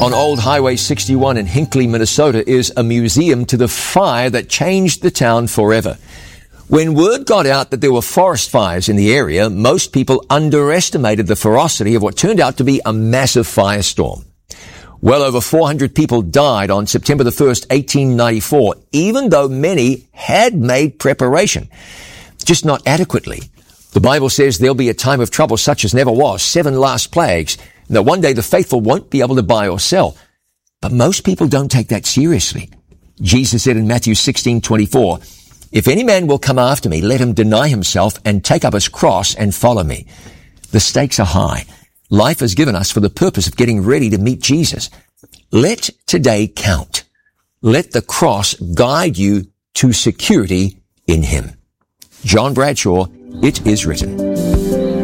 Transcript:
on Old Highway 61 in Hinckley, Minnesota, is a museum to the fire that changed the town forever. When word got out that there were forest fires in the area, most people underestimated the ferocity of what turned out to be a massive firestorm. Well over 400 people died on September the 1st, 1894, even though many had made preparation, just not adequately. The Bible says there'll be a time of trouble such as never was, 7 last plagues, and that one day the faithful won't be able to buy or sell. But most people don't take that seriously. Jesus said in Matthew 16:24, "If any man will come after me, let him deny himself and take up his cross and follow me." The stakes are high. Life is given us for the purpose of getting ready to meet Jesus. Let today count. Let the cross guide you to security in him. John Bradshaw, It Is Written.